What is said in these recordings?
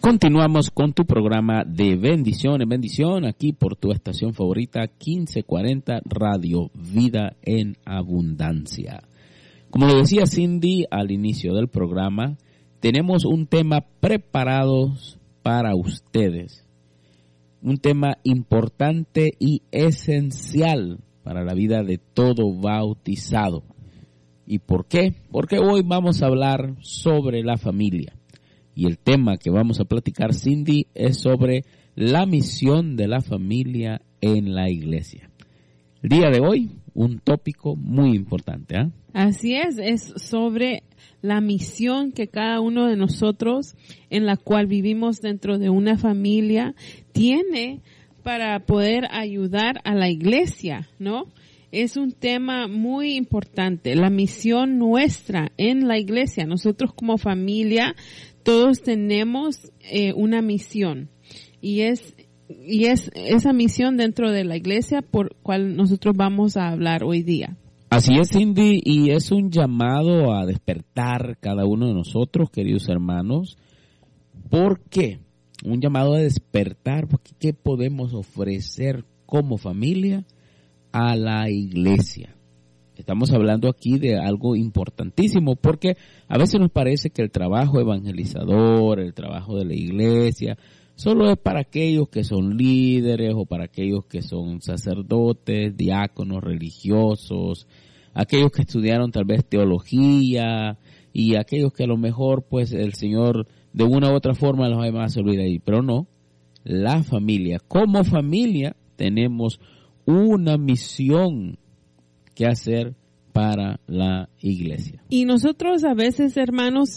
Continuamos con tu programa de bendición en bendición, aquí por tu estación favorita, 1540 Radio Vida en Abundancia. Como lo decía Cindy al inicio del programa, tenemos un tema preparado para ustedes. Un tema importante y esencial para la vida de todo bautizado. ¿Y por qué? Porque hoy vamos a hablar sobre la familia. Y el tema que vamos a platicar, Cindy, es sobre la misión de la familia en la iglesia. El día de hoy, un tópico muy importante, ¿eh? Así es sobre la misión que cada uno de nosotros, en la cual vivimos dentro de una familia, tiene para poder ayudar a la iglesia, ¿no? Es un tema muy importante, la misión nuestra en la iglesia. Nosotros como familia, todos tenemos una misión y es esa misión dentro de la iglesia por cual nosotros vamos a hablar hoy día. Así es, Cindy, y es un llamado a despertar cada uno de nosotros, queridos hermanos. ¿Por qué? Un llamado a despertar, porque ¿qué podemos ofrecer como familia a la iglesia? Estamos hablando aquí de algo importantísimo, porque a veces nos parece que el trabajo evangelizador, el trabajo de la iglesia, solo es para aquellos que son líderes o para aquellos que son sacerdotes, diáconos, religiosos, aquellos que estudiaron tal vez teología y aquellos que a lo mejor pues el Señor de una u otra forma los va a servir ahí. Pero no, la familia, como familia tenemos una misión que hacer para la iglesia. Y nosotros a veces, hermanos,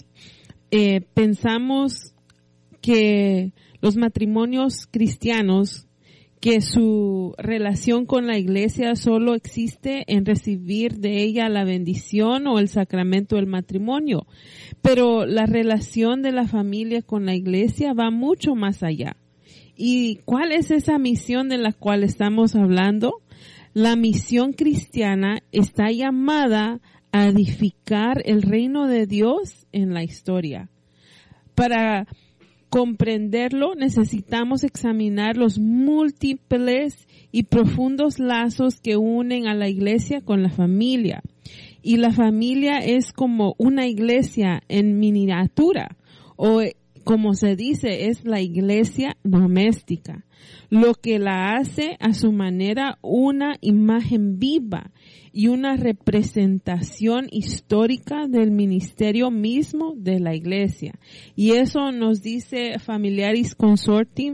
pensamos que los matrimonios cristianos, que su relación con la iglesia solo existe en recibir de ella la bendición o el sacramento del matrimonio. Pero la relación de la familia con la iglesia va mucho más allá. ¿Y cuál es esa misión de la cual estamos hablando? La misión cristiana está llamada a edificar el reino de Dios en la historia. Para comprenderlo, necesitamos examinar los múltiples y profundos lazos que unen a la iglesia con la familia. Y la familia es como una iglesia en miniatura, o como se dice, es la iglesia doméstica, lo que la hace a su manera una imagen viva y una representación histórica del ministerio mismo de la iglesia. Y eso nos dice Familiaris Consortium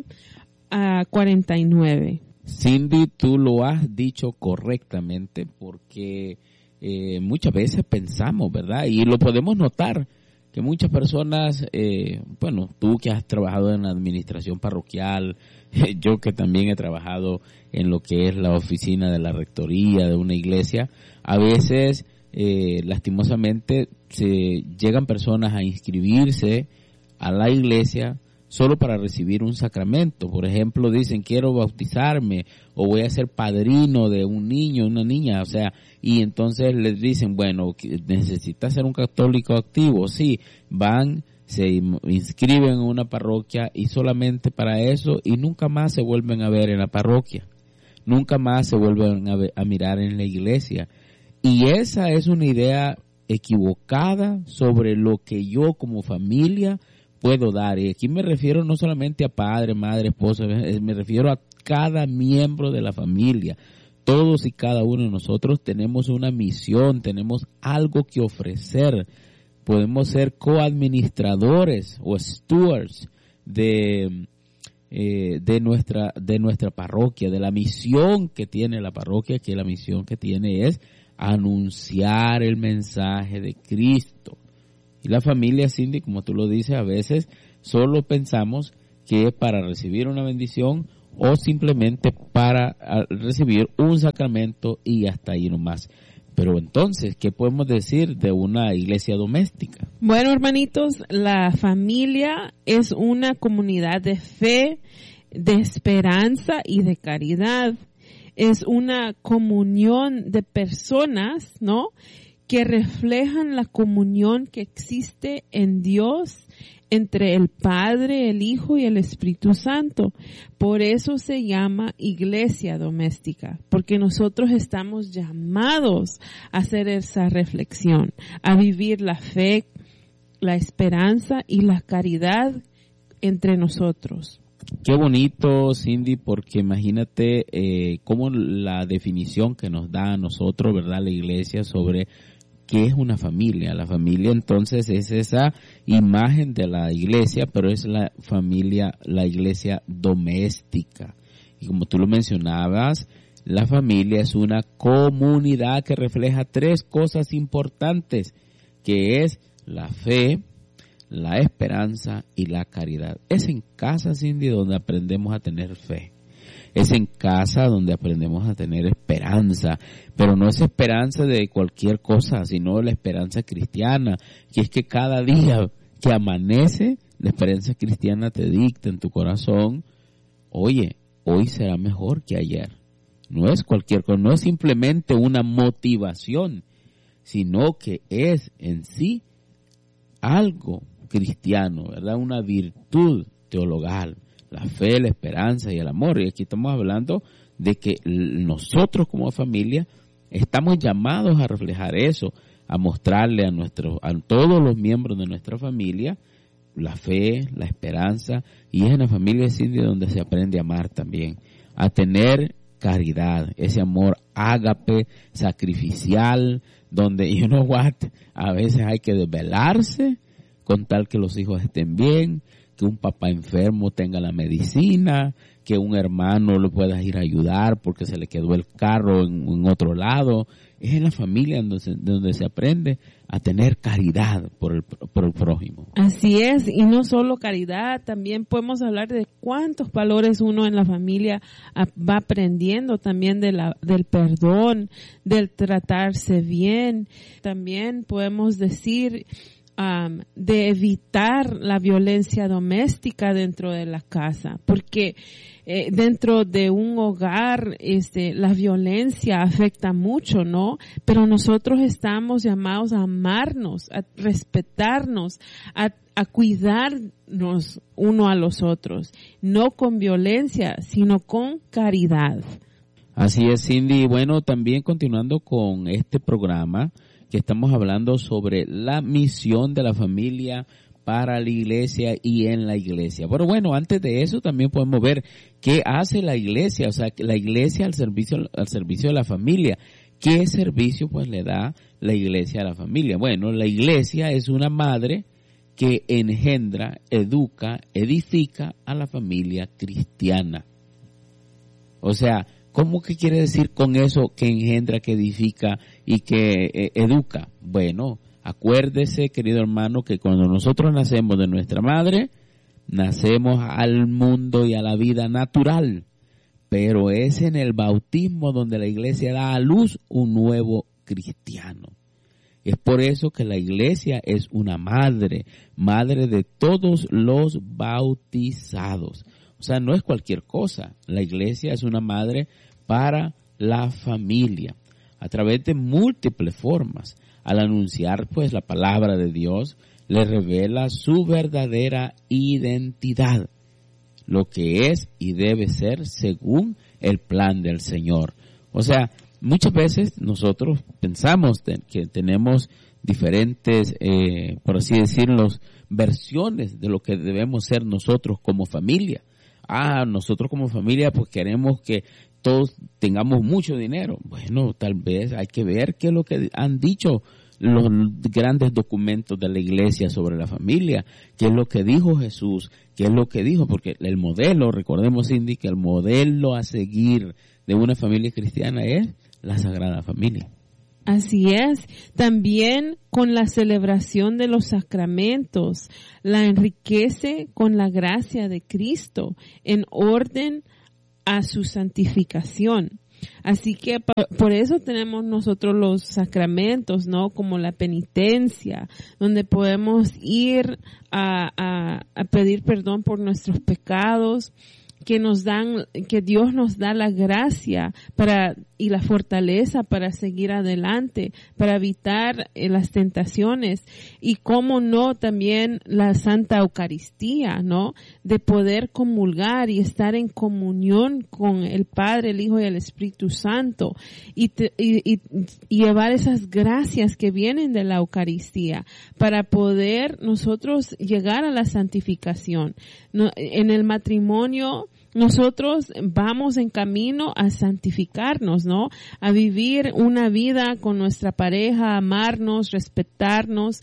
49. Cindy, tú lo has dicho correctamente porque muchas veces pensamos, ¿verdad? Y lo podemos notar, que muchas personas, tú que has trabajado en la administración parroquial, yo que también he trabajado en lo que es la oficina de la rectoría de una iglesia, a veces, lastimosamente, llegan personas a inscribirse a la iglesia solo para recibir un sacramento. Por ejemplo, dicen, quiero bautizarme o voy a ser padrino de un niño, una niña, o sea, y entonces les dicen, bueno, ¿necesitas ser un católico activo? Sí, van, se inscriben en una parroquia y solamente para eso, y nunca más se vuelven a ver en la parroquia, nunca más se vuelven a mirar en la iglesia. Y esa es una idea equivocada sobre lo que yo como familia puedo dar. Y aquí me refiero no solamente a padre, madre, esposa, me refiero a cada miembro de la familia. Todos y cada uno de nosotros tenemos una misión, tenemos algo que ofrecer. Podemos ser coadministradores o stewards de nuestra parroquia, de la misión que tiene la parroquia, que la misión que tiene es anunciar el mensaje de Cristo. Y la familia, Cindy, como tú lo dices, a veces solo pensamos que es para recibir una bendición o simplemente para recibir un sacramento y hasta ahí nomás. Pero entonces, ¿qué podemos decir de una iglesia doméstica? Bueno, hermanitos, la familia es una comunidad de fe, de esperanza y de caridad. Es una comunión de personas, ¿no?, que reflejan la comunión que existe en Dios entre el Padre, el Hijo y el Espíritu Santo. Por eso se llama iglesia doméstica, porque nosotros estamos llamados a hacer esa reflexión, a vivir la fe, la esperanza y la caridad entre nosotros. Qué bonito, Cindy, porque imagínate cómo la definición que nos da a nosotros, ¿verdad?, la iglesia sobre qué es una familia. La familia entonces es esa imagen de la iglesia, pero es la familia, la iglesia doméstica. Y como tú lo mencionabas, la familia es una comunidad que refleja tres cosas importantes, que es la fe, la esperanza y la caridad. Es en casa, Cindy, donde aprendemos a tener fe. Es en casa donde aprendemos a tener esperanza, pero no es esperanza de cualquier cosa, sino la esperanza cristiana, que es que cada día que amanece, la esperanza cristiana te dicta en tu corazón, oye, hoy será mejor que ayer. No es cualquier cosa, no es simplemente una motivación, sino que es en sí algo cristiano, ¿verdad? Una virtud teologal, la fe, la esperanza y el amor. Y aquí estamos hablando de que nosotros como familia estamos llamados a reflejar eso, a mostrarle a todos los miembros de nuestra familia la fe, la esperanza, y es en la familia donde se aprende a amar también, a tener caridad, ese amor ágape, sacrificial, donde, you know what, a veces hay que desvelarse con tal que los hijos estén bien, que un papá enfermo tenga la medicina, que un hermano lo pueda ir a ayudar porque se le quedó el carro en otro lado. Es en la familia donde se aprende a tener caridad por el prójimo. Así es, y no solo caridad, también podemos hablar de cuántos valores uno en la familia va aprendiendo también del perdón, del tratarse bien. También podemos decir de evitar la violencia doméstica dentro de la casa, porque dentro de un hogar la violencia afecta mucho, ¿no? Pero nosotros estamos llamados a amarnos, a respetarnos, a cuidarnos uno a los otros, no con violencia, sino con caridad. Así es, Cindy. Bueno, también continuando con este programa, que estamos hablando sobre la misión de la familia para la iglesia y en la iglesia. Pero bueno, antes de eso también podemos ver qué hace la iglesia, o sea, la iglesia al servicio de la familia. ¿Qué servicio pues le da la iglesia a la familia? Bueno, la iglesia es una madre que engendra, educa, edifica a la familia cristiana. O sea, ¿cómo que quiere decir con eso que engendra, que edifica y que educa? Bueno, acuérdese, querido hermano, que cuando nosotros nacemos de nuestra madre, nacemos al mundo y a la vida natural. Pero es en el bautismo donde la iglesia da a luz un nuevo cristiano. Es por eso que la iglesia es una madre de todos los bautizados. O sea, no es cualquier cosa. La iglesia es una madre para la familia, a través de múltiples formas. Al anunciar pues la palabra de Dios, le revela su verdadera identidad, lo que es y debe ser según el plan del Señor. O sea, muchas veces nosotros pensamos que tenemos diferentes, por así decirlo, versiones de lo que debemos ser nosotros como familia. Nosotros como familia pues queremos que todos tengamos mucho dinero. Bueno, tal vez hay que ver qué es lo que han dicho los grandes documentos de la iglesia sobre la familia, qué es lo que dijo Jesús, qué es lo que dijo, porque el modelo, recordemos, Cindy, que el modelo a seguir de una familia cristiana es la Sagrada Familia. Así es. También con la celebración de los sacramentos, la enriquece con la gracia de Cristo en orden a su santificación. Así que por eso tenemos nosotros los sacramentos, ¿no? Como la penitencia, donde podemos ir a pedir perdón por nuestros pecados, que Dios nos da la gracia para y la fortaleza para seguir adelante, para evitar las tentaciones, y cómo no también la Santa Eucaristía, ¿no? De poder comulgar y estar en comunión con el Padre, el Hijo y el Espíritu Santo, y llevar esas gracias que vienen de la Eucaristía para poder nosotros llegar a la santificación. No, en el matrimonio nosotros vamos en camino a santificarnos, ¿no? A vivir una vida con nuestra pareja, amarnos, respetarnos,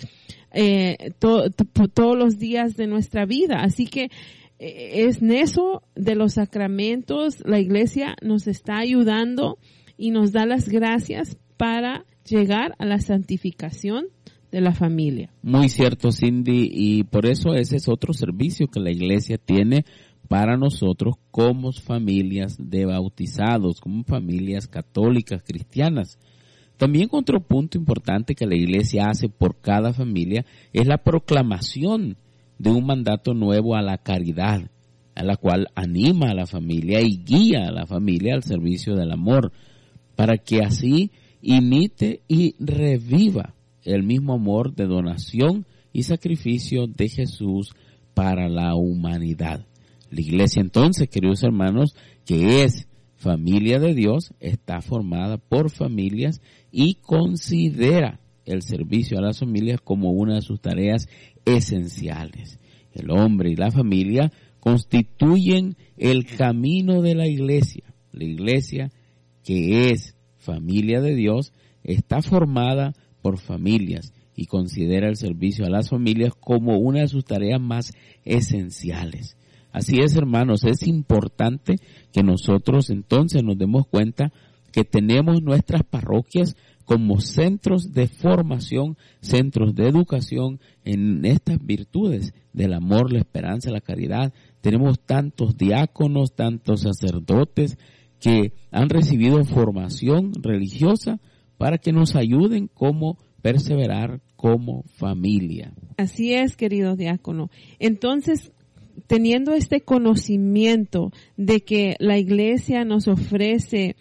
todos los días de nuestra vida. Así que es en eso de los sacramentos, la Iglesia nos está ayudando y nos da las gracias para llegar a la santificación de la familia. Muy cierto, Cindy, y por eso ese es otro servicio que la Iglesia tiene para nosotros como familias de bautizados, como familias católicas, cristianas. También otro punto importante que la Iglesia hace por cada familia es la proclamación de un mandato nuevo a la caridad, a la cual anima a la familia y guía a la familia al servicio del amor, para que así imite y reviva el mismo amor de donación y sacrificio de Jesús para la humanidad. La Iglesia entonces, queridos hermanos, que es familia de Dios, está formada por familias y considera el servicio a las familias como una de sus tareas esenciales. El hombre y la familia constituyen el camino de la Iglesia. La Iglesia, que es familia de Dios, está formada por familias y considera el servicio a las familias como una de sus tareas más esenciales. Así es, hermanos, es importante que nosotros entonces nos demos cuenta que tenemos nuestras parroquias como centros de formación, centros de educación en estas virtudes del amor, la esperanza, la caridad. Tenemos tantos diáconos, tantos sacerdotes que han recibido formación religiosa para que nos ayuden cómo perseverar como familia. Así es, querido diácono. Entonces, teniendo este conocimiento de que la Iglesia nos ofrece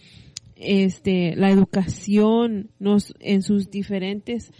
la educación en sus diferentes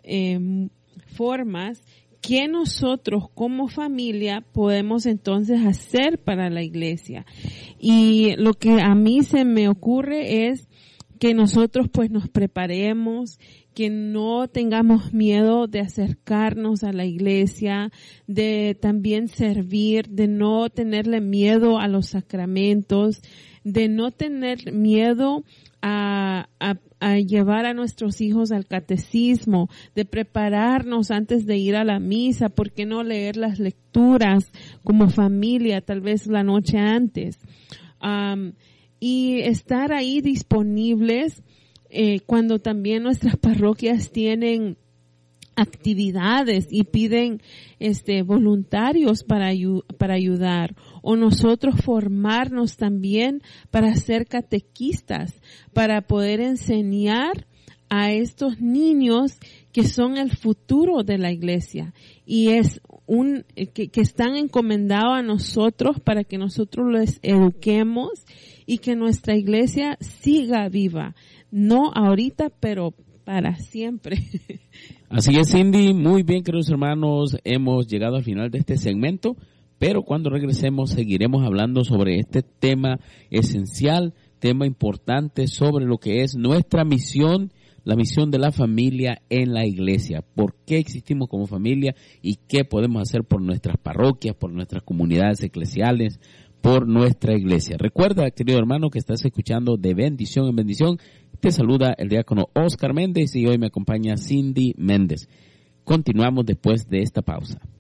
formas, ¿qué nosotros como familia podemos entonces hacer para la Iglesia? Y lo que a mí se me ocurre es que nosotros pues nos preparemos, que no tengamos miedo de acercarnos a la Iglesia, de también servir, de no tenerle miedo a los sacramentos, de no tener miedo a llevar a nuestros hijos al catecismo, de prepararnos antes de ir a la misa, ¿por qué no leer las lecturas como familia, tal vez la noche antes? Y estar ahí disponibles cuando también nuestras parroquias tienen actividades y piden voluntarios para ayudar, o nosotros formarnos también para ser catequistas, para poder enseñar a estos niños que son el futuro de la Iglesia y es que están encomendados a nosotros para que nosotros les eduquemos y que nuestra Iglesia siga viva, no ahorita, pero para siempre. Así es, Cindy. Muy bien, queridos hermanos, hemos llegado al final de este segmento, pero cuando regresemos seguiremos hablando sobre este tema esencial, tema importante sobre lo que es nuestra misión, la misión de la familia en la Iglesia. ¿Por qué existimos como familia y qué podemos hacer por nuestras parroquias, por nuestras comunidades eclesiales, por nuestra Iglesia? Recuerda, querido hermano, que estás escuchando De Bendición en Bendición. Te saluda el diácono Oscar Méndez y hoy me acompaña Cindy Méndez. Continuamos después de esta pausa.